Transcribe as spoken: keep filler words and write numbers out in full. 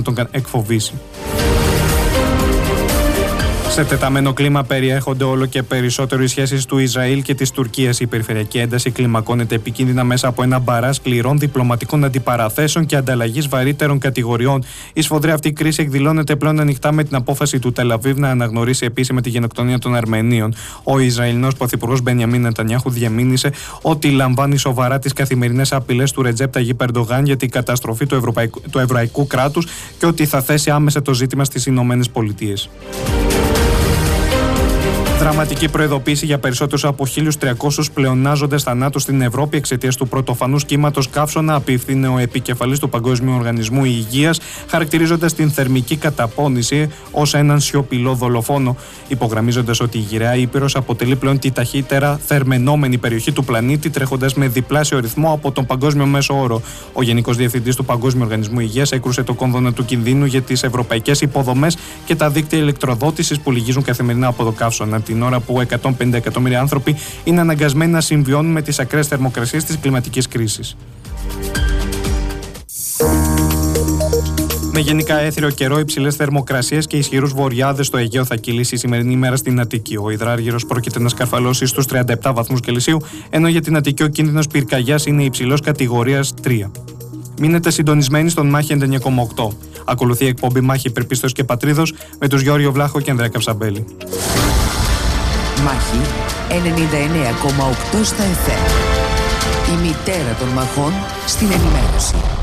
τον εκφοβήσει. Σε τεταμένο κλίμα περιέχονται όλο και περισσότερο οι σχέσεις του Ισραήλ και της Τουρκίας. Η περιφερειακή ένταση κλιμακώνεται επικίνδυνα μέσα από ένα μπαράζ σκληρών διπλωματικών αντιπαραθέσεων και ανταλλαγής βαρύτερων κατηγοριών. Η σφοδρή αυτή κρίση εκδηλώνεται πλέον ανοιχτά με την απόφαση του Τελ Αβίβ να αναγνωρίσει επίσημα τη γενοκτονία των Αρμενίων. Ο Ισραηλινός πρωθυπουργός Μπενιαμίν Νετανιάχου διαμήνυσε ότι λαμβάνει σοβαρά τις καθημερινές απειλές του Ρετζέπ Ταγιπ Ερντογάν για την καταστροφή του, ευρωπαϊκού, του εβραϊκού κράτους και ότι θα θέσει άμεσα το ζήτημα στις Ηνωμένες Πολιτείες. Δραματική προειδοποίηση για περισσότερους από χίλιους τριακόσιους πλεονάζοντες θανάτους στην Ευρώπη εξαιτίας του πρωτοφανούς κύματος καύσωνα, απίφθινε ο επικεφαλής του Παγκόσμιου Οργανισμού Υγείας, χαρακτηρίζοντας την θερμική καταπώνηση ως έναν σιωπηλό δολοφόνο, υπογραμμίζοντας ότι η γυραιά Ήπειρος αποτελεί πλέον τη ταχύτερα θερμαινόμενη περιοχή του πλανήτη, τρέχοντας με διπλάσιο ρυθμό από τον παγκόσμιο μέσο όρο. Ο Γενικός Διευθυντής του Παγκόσμιου Οργανισμού Υγείας έκρουσε το κόνδωνα του κινδύνου για τις ευρωπαϊκές υποδομές και τα δίκτυα ηλεκτροδότησης που λυγίζουν καθημερινά από το καύσωνα, την ώρα που εκατόν πενήντα εκατομμύρια άνθρωποι είναι αναγκασμένοι να συμβιώνουν με τις ακραίες θερμοκρασίες της κλιματικής κρίσης. Με γενικά έθριο καιρό, υψηλές θερμοκρασίες και ισχυρούς βοριάδες στο Αιγαίο θα κυλήσει η σημερινή ημέρα στην Αττική. Ο υδράργυρος πρόκειται να σκαρφαλώσει στους τριάντα επτά βαθμούς Κελσίου, ενώ για την Αττική ο κίνδυνος πυρκαγιάς είναι υψηλός κατηγορίας τρία. Μείνετε συντονισμένοι στον Μάχη ενενήντα εννιά κόμμα οκτώ. Ακολουθεί η εκπομπή Μάχη Υπερπίστος και Πατρίδος με τους Γιώργιο Βλάχο και Ανδρέα Καψαμπέλη. Μάχη ενενήντα εννέα κόμμα οκτώ στα εφ εμ. Η μητέρα των μαχών στην ενημέρωση.